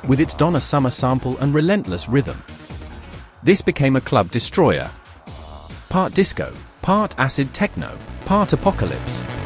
with its Donna Summer sample and relentless rhythm. This became a club destroyer. Part disco, part acid techno, part apocalypse.